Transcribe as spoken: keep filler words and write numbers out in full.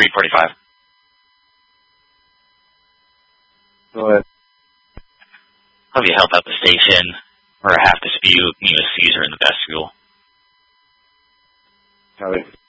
three forty-five. Go ahead. Have you help out the station, or a half dispute, you know, Caesar in the vestibule. Copy.